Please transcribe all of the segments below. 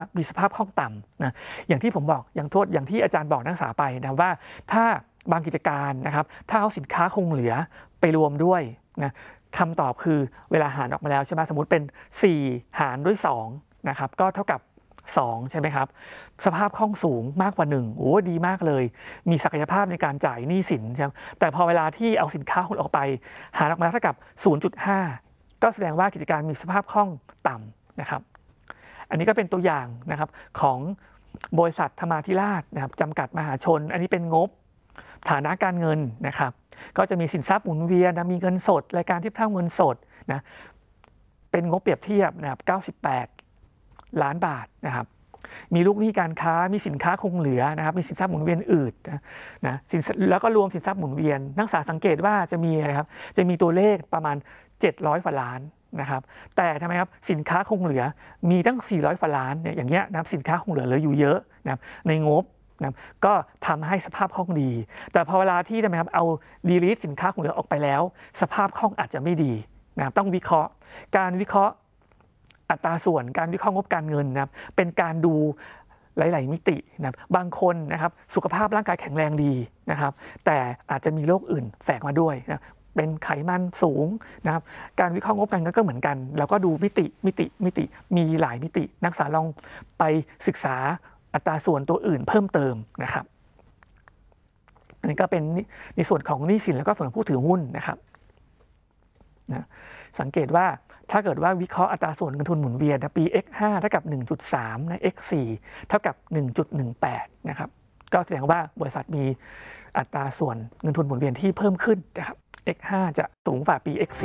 มีสภาพคล่องต่ำนะอย่างที่ผมบอกอย่างที่อาจารย์บอกนักศึกษาไปนะว่าถ้าบางกิจการนะครับถ้าเอาสินค้าคงเหลือไปรวมด้วยนะคำตอบคือเวลาหารออกมาแล้วใช่ไหมสมมุติเป็น4หารด้วย2นะครับก็เท่ากับ2ใช่ไหมครับสภาพคล่องสูงมากกว่า1โอ้ดีมากเลยมีศักยภาพในการจ่ายหนี้สินใช่ไหมแต่พอเวลาที่เอาสินค้าคุณออกไปหารออกมาเท่ากับ 0.5 ก็แสดงว่ากิจการมีสภาพคล่องต่ำนะครับอันนี้ก็เป็นตัวอย่างนะครับของบริษัทธรรมาธิราชนะครับจำกัดมหาชนอันนี้เป็นงบฐานะการเงินนะครับก็จะมีสินทรัพย์หมุนเวียนนะมีเงินสดรายการเทียบเท่าเงินสดนะเป็นงบเปรียบเทียบนะครับ98 ล้านบาทนะครับมีลูกหนี้การค้ามีสินค้าคงเหลือนะครับมีสินทรัพย์หมุนเวียนอื่นนะแล้วก็รวมสินทรัพย์หมุนเวียนนักศึกษาสังเกตว่าจะมีอะไรครับจะมีตัวเลขประมาณ700 กว่าล้านนะครับแต่ทำไมครับสินค้าคงเหลือมีตั้ง400 กว่าล้านเนี่ยอย่างเงี้ยนะครับสินค้าคงเหลืออยู่เยอะนะครับในงบนะก็ทำให้สภาพคล่องดีแต่พอเวลาที่ทำไมครับเอาดีลีทสินค้าคงเหลือออกไปแล้วสภาพคล่องอาจจะไม่ดีนะครับต้องวิเคราะห์การวิเคราะห์อัตราส่วนการวิเคราะห์งบการเงินนะครับเป็นการดูหลายๆมิตินะครับบางคนนะครับสุขภาพร่างกายแข็งแรงดีนะครับแต่อาจจะมีโรคอื่นแฝงมาด้วยนะเป็นไขมันสูงนะครับการวิเคราะห์งบการเงินก็เหมือนกันแล้วก็ดูมิติมีหลายมิตินักศึกษาลองไปศึกษาอัตราส่วนตัวอื่นเพิ่มเติมนะครับอันนี้ก็เป็นในส่วนของหนี้สินแล้วก็ส่วนของผู้ถือหุ้นนะครับนะสังเกตว่าถ้าเกิดว่าวิเคราะห์อัตราส่วนเงินทุนหมุนเวียนปี x5 เท่ากับ 1.3 นะ x4 เท่ากับ 1.18 นะครับก็แสดงว่าบริษัทมีอัตราส่วนเงินทุนหมุนเวียนที่เพิ่มขึ้นนะครับ x5 จะสูงกว่าปี x4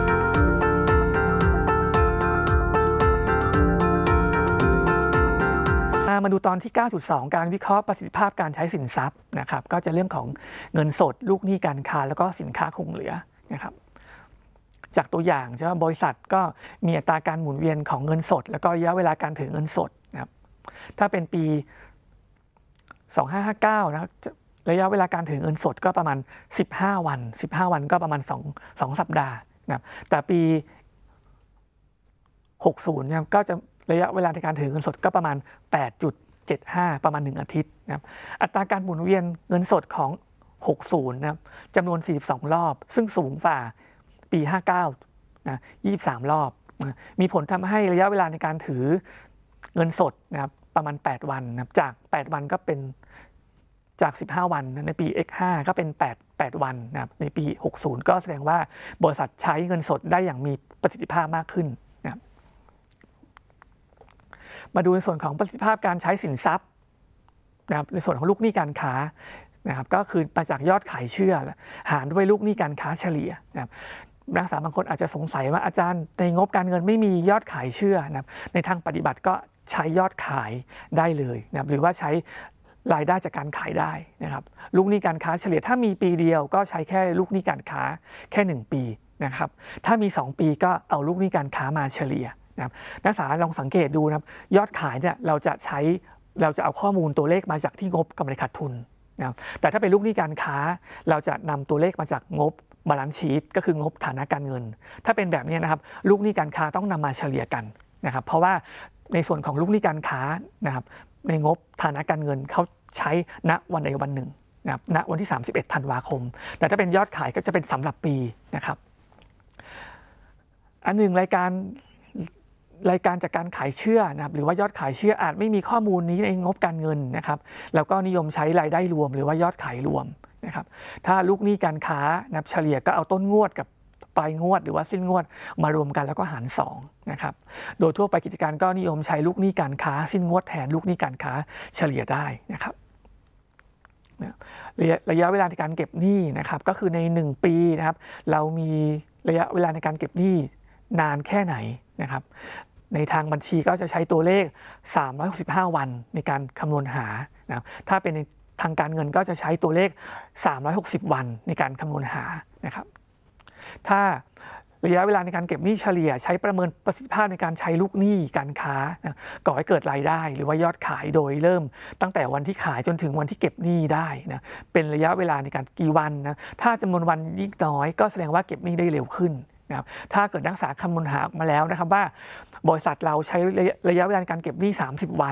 มาดูตอนที่ 9.2 การวิเคราะห์ประสิทธิภาพการใช้สินทรัพย์นะครับก็จะเรื่องของเงินสดลูกหนี้การค้าแล้วก็สินค้าคงเหลือนะครับจากตัวอย่างใช่ไหมบริษัทก็มีอัตราการหมุนเวียนของเงินสดแล้วก็ระยะเวลาการถือเงินสดนะครับถ้าเป็นปี2559นะครับระยะเวลาการถือเงินสดก็ประมาณ15 วันก็ประมาณ2 สัปดาห์นะครับแต่ปี60นะครับก็จะระยะเวลาในการถือเงินสดก็ประมาณ 8.75 ประมาณ1 อาทิตย์นะครับอัตราการหมุนเวียนเงินสดของ60นะครับจำนวน42 รอบซึ่งสูงกว่าปี59นะ23 รอบนะมีผลทำให้ระยะเวลาในการถือเงินสดนะครับประมาณ8 วันนะครับจาก8 วันก็เป็นจาก15 วันในปี X5 ก็เป็น8 วันนะครับในปี60ก็แสดงว่าบริษัทใช้เงินสดได้อย่างมีประสิทธิภาพมากขึ้นนะครับมาดูในส่วนของประสิทธิภาพการใช้สินทรัพย์นะครับในส่วนของลูกหนี้การค้านะครับก็คือมาจากยอดขายเชื่อหารด้วยลูกหนี้การค้าเฉลี่ยนะครับนักศึกษาบางคนอาจจะสงสัยว่าอาจารย์ในงบการเงินไม่มียอดขายเชื่อนะครับในทางปฏิบัติก็ใช้ยอดขายได้เลยนะครับหรือว่าใช้รายได้จากการขายได้นะครับลูกหนี้การค้าเฉลี่ยถ้ามีปีเดียวก็ใช้แค่ลูกหนี้การค้าแค่1 ปีนะครับถ้ามี2 ปีก็เอาลูกหนี้การค้ามาเฉลี่ยนะครับนักศึกษาลองสังเกตดูนะครับยอดขายเนี่ยเราจะเอาข้อมูลตัวเลขมาจากที่งบกำไรขาดทุนนะครับแต่ถ้าเป็นลูกหนี้การค้าเราจะนำตัวเลขมาจากงบบาลานซ์ชีทก็คืองบฐานะการเงินถ้าเป็นแบบนี้นะครับลูกหนี้การค้าต้องนำมาเฉลี่ยกันนะครับเพราะว่าในส่วนของลูกหนี้การค้านะครับในงบฐานะการเงินเขาใช้ณวันใดวันหนึ่งนะครับณวันที่31 ธันวาคมแต่ถ้าเป็นยอดขายก็จะเป็นสำหรับปีนะครับอันหนึ่งรายการจากการขายเชื่อนะครับหรือว่ายอดขายเชื่ออาจไม่มีข้อมูลนี้ในงบการเงินนะครับแล้วก็นิยมใช้รายได้รวมหรือว่ายอดขายรวมนะครับถ้าลูกหนี้การค้านับเฉลี่ยก็เอาต้นงวดกับปลายงวดหรือว่าสิ้นงวดมารวมกันแล้วก็หาร2นะครับโดยทั่วไปกิจการก็นิยมใช้ลูกหนี้การค้าสิ้นงวดแทนลูกหนี้การค้าเฉลี่ยได้นะครับระยะเวลาในการเก็บหนี้นะครับก็คือใน1 ปีนะครับเรามีระยะเวลาในการเก็บหนี้นานแค่ไหนนะครับในทางบัญชีก็จะใช้ตัวเลข365 วันในการคำนวณหานะครับถ้าเป็นในทางการเงินก็จะใช้ตัวเลข360 วันในการคำนวณหานะครับถ้าระยะเวลาในการเก็บหนี้เฉลี่ยใช้ประเมินประสิทธิภาพในการใช้ลูกหนี้การค้าก่อให้เกิดรายได้หรือว่ายอดขายโดยเริ่มตั้งแต่วันที่ขายจนถึงวันที่เก็บหนี้ได้นะเป็นระยะเวลาในการกี่วันนะถ้าจำนวนวันยิ่งน้อยก็แสดงว่าเก็บหนี้ได้เร็วขึ้นนะครับถ้าเกิดนักศึกษาคำนวณหาออกมาแล้วนะครับว่าบริษัทเราใช้ระยะเวลาในการเก็บหนี้30 วัน